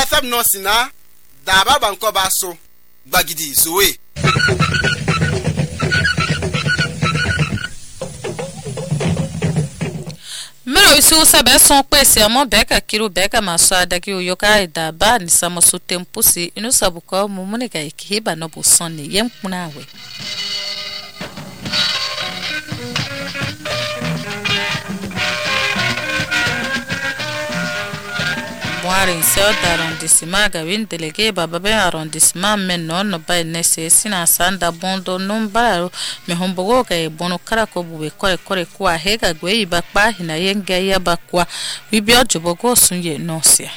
FM no sina da baba nko ba so gbagidi zoe Mero isu sabe son pese amo beka kiro beka masada ki uyoka da ba ni samosu tempusi inu sabuko mumuneka ikiba no busoni yemkunawe Moarin seu d'arrondissement gawin délégué bababe arrondissement men non ba nese sina sanda bondo numbaro me hombogo ga bono karako bube kore kwa hega gwe ibakpa hina yenga ya bakwa bibio jobogo sunye nosia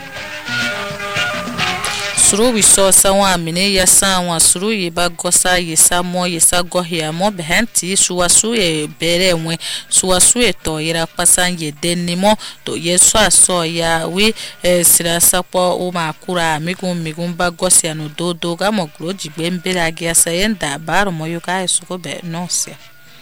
Suru wiso sawa mine ya sawa suru yiba gosa yesa mo yesa gohia mo behenti suwasu e berenwe suwasu e to ira pasan ye denimo to yeso aso ya wi sirasa po uma kura migun ba gosia no dodo ga mo groji gbembere agia sayenda baro mo yuka esuko be nosia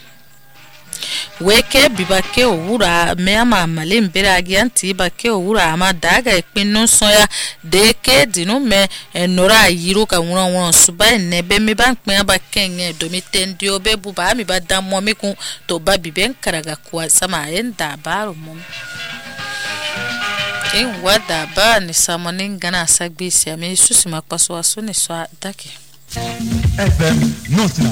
Weke bibake owura meama malimbere agianti bake owura amadaga ipinu soya deke dinu me enora yiru ka won suba nebe mi ban pin abakenge domitendi obe buba mi badamo mi kun to babiben karaga kwa sama enda baro mum in wada ba ni samonin gana sagbisi ame susi makpaso aso ni so dake FM Notina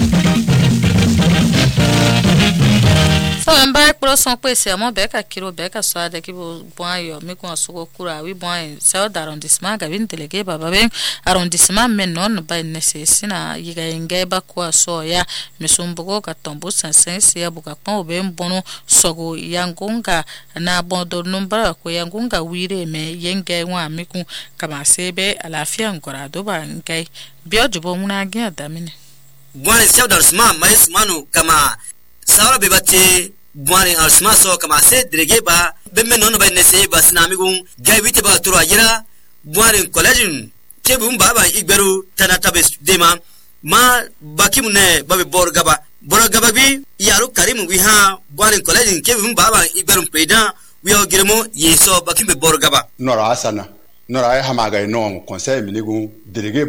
So mba pro son pese amo beka kiro beka so ade ki bon ayo mi kon so kura wi bon so d'arrondissement ga bin délégué baba ben arrondissement men non ba nesesina yiga ngai ba ko so ya misumbugo ka tombo sansensi ya buka pon obe mbono sogo yangunga na bondo numbara ko yangunga wire me yenge wa mi kun kama sebe alafia ngora do ba ngai biojo bo muna gya damine bon chef d'arrondissement mais manu kama Sara bebate Buane alsma so kama se délégué ba bemme non ba nese ba sinamigun gaibite ba turo ajira Buane college tebum baba igberu tanata be dema ma bakimune babe borgaba bi yaru karim wi ha Buane college kebum baba igberu peda wi ogiremo yeso bakimbe borgaba nora asana nora hamaga no conseil minigun délégué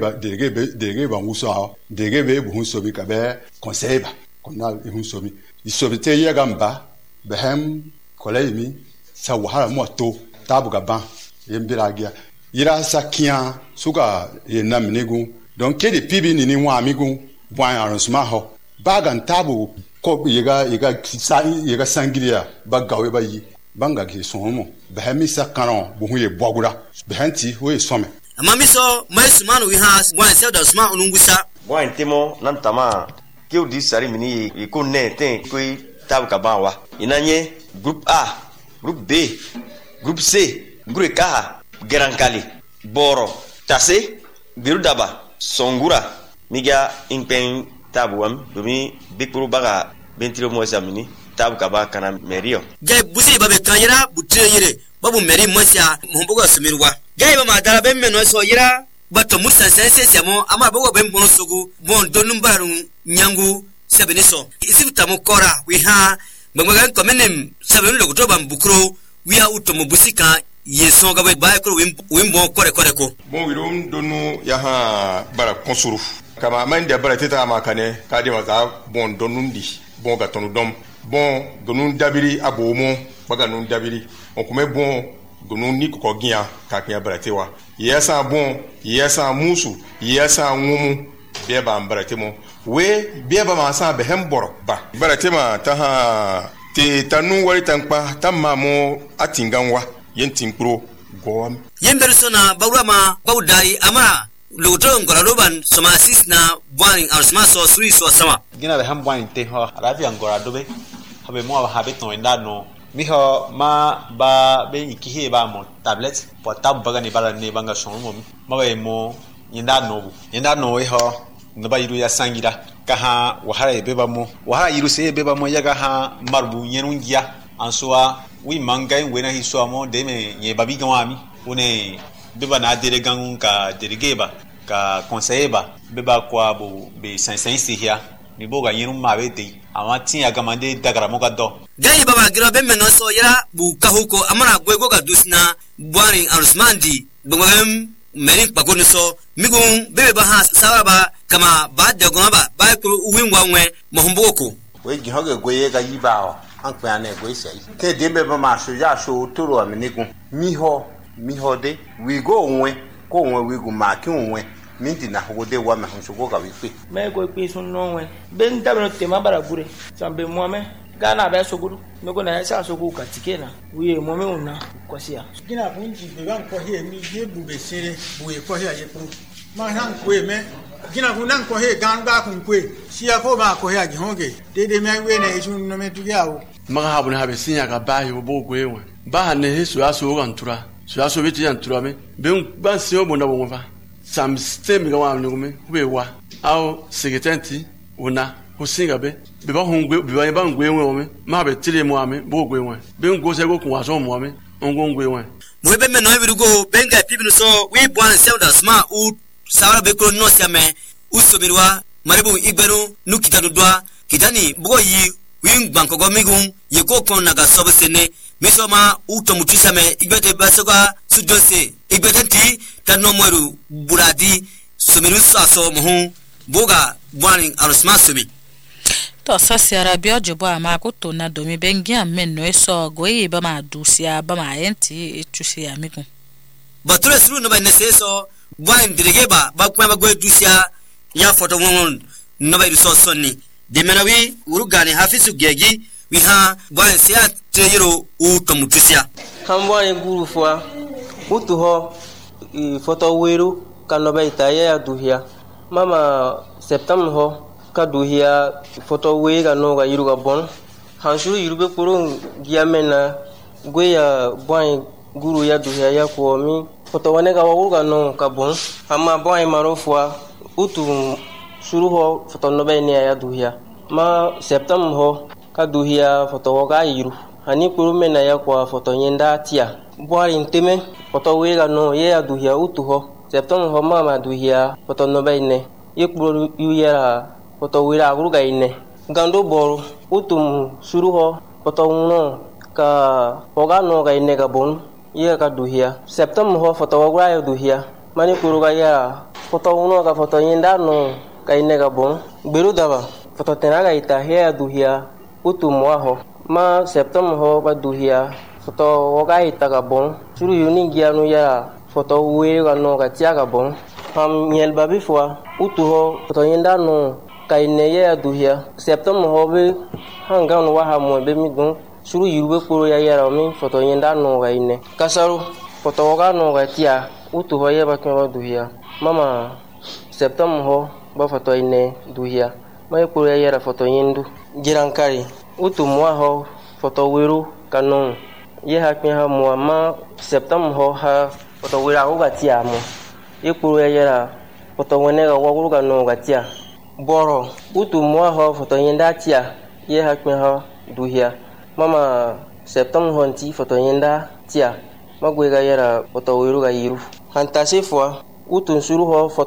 ba nguso délégué be bu so bi kabe conseil ba konal ihun so bi isobite yegamba behem koleimi sa wahala moto tabuga ban yembiragia ira sakia suka yenamnigu donc kede pibi ni wa amigu bwan arrangement ho bagan tabu ko yega sangiria bagawe bayi banga ki somo behemi sakano buhuye bogura behenti ho some amamiso maisumanu wi has bwan sel da sma onungusa bwan temo nantama que o disse ali meni e com tem que tava cabanwa inanye groupe A groupe B groupe C groupe K Gerankali Boro Tase Birudaba Songura miga impen tabuam domi bikuru baga bentiro moisa mini tabu kaba kana merio jay busi babe kanyira butre yire babu meri moisa mumbugo sumirwa jay ba madara be meno so yira bato musa sense siamo ama bogo be mbono sogo bon donum baru nyangu sebeniso isifta mukora wi ha mamagan komenem sabenu logoto bambukro wi ha utomo busika yeso ga ba ko wimbo kore ko bon wirum donu ya ha bara konsuru kama mande bara teta makane kadi maza bon donundi bon ga tonu dom bon donun dabiri abomo baga nun dabiri on kuma bon donun ni ko giya ka kiya bara tewa yesa bon yesa musu yesa ngumu be ba ambarate mo we be ba ma sa be hemboro ba barate ma ta ha te tanu wari tankpa tamma mo atinganwa yentin pro goam yember sona bawrama bawdari amara logoto ngora roban soma sisna bwani arsma so suri so sama gina be hambwani te ho arabi ngora dobe habe mo habe to ndano miho ma ba be ikihe ba mo tablet portable baga ni bala ne banga shon mo ma be mo yinda no ho no ba yiru ya sangira ka ha wahara be ba mo wahara yiru se be ba mo yaga ha marbu yenungia answa wi mangai wena hiso mo de me ye babi gawami one be ba na dere gangun ka delegeba ka conseiller be ba kwa bo be sansensi hia ni boga yinu mabe te amati agamande dagara mo gaddo gai baba gira be meno so yara bu kahuko amara gwego ga dusna bwani arsmandi bugam merin pagoni so migun bebe ba ha sawara ba kama ba de gona ba ko winwa nwe mohumboko we gi hoge goye ga yiba an kwa na goye sai ke de be ba ma so ya so toro aminigun miho de we go nwe ko nwe we go ma ki nwe minti na ho de wa me ho so go ga we pe me go pe so no nwe ben dabro te ma bara gure sambe mo me gana ba so guru me go na sa so go ka tikena we mo me una ko sia gina bunji be ban ko he mi je bu be sere bu e ko he aye pu ma han ko me gina ku nan ko he gan ga kun ko sia ko ma ko he aje honge de me we na isu no me tu ya o ma ha bu na be sinya ga ba yo bo ko ewe ba ne he so aso ga ntura so aso be ti ya ntura me be ban se o bo na bo fa sam stem ga wa no me be wa au secretary una hosinga be ba hongwe be ba ngwe enwe me ma be tire mo ame bo gwe enwe be ngo se go kun wa so mo ame ngo ngwe enwe mo be me no e birugo benga pibinu so we bwan selda sma u sawara be ko no siame u sobirwa maribu igberu nukitanu dwa kitani bugo yi wing banko go migun ye ko kon naga sobo sene misoma u to mutisame igbete basoga sudose igbete ti tano moru buradi somiru saso mo boga bwan arusma somi to sasiara bio jobo amakuto na domi bengi ameno eso goyi ba ma dusia ba ma enti etusi amiku bature suru no ba neseso bwan dirigeba ba kwa ba go dusia ya foto won no ba so sonni de menawi urugani hafisu gegi wi ha bwan sia teyiro u tomutusia hamwa e guru fwa utu ho foto weru kanoba itaya duhia mama septem ho kaduhia foto we ga no ga yiru ga bon hanshuru yiru be poro giamena goya bwan guru ya duhia ya ko mi foto wane ga wuru ga no ka bon ama bwan marofwa utu suru ho foto no be ne ya duhia ma septem ho kaduhia foto ga yiru hani poro mena ya ko foto nyenda tia bwan inteme foto we ga no ye ya duhia utu ho septem ho mama duhia foto no be ne ye poro yu ya foto wira aguruga ine gando boro utum suruho foto no ka hoga no ga ine ga bon ye ka duhia septem ho foto wagura ya duhia mani kuruga ya foto no ka foto yinda no ka ine ga bon beru daba foto tenaga ita ya duhia utum wa ho ma septem ho ba duhia foto waga ita ga bon suru yuni gia no ya foto wira no ga tia ga bon ham nyel babi fwa utu ho foto yinda no kaine ya duhia septem hobe hanga no wa ha mo be mi gun suru yurube koro ya yara mi foto yenda no ga ine kasaru foto ga no ga tia utu ho ya ba ko duhia mama septem ho ba foto ine duhia mai koro ya yara foto yendu jirankari utu mo ho foto weru kanon ye ha kin ha mo ma septem ho ha foto wera go ga tia mo ye koro ya yara foto wene ga wa go ga no ga tia boro utu mo ho foto yenda tia ye ha kwen ho duhia mama septem honti foto yenda tia magwe ga yara foto wiru ga yiru hanta sefwa utu suru ho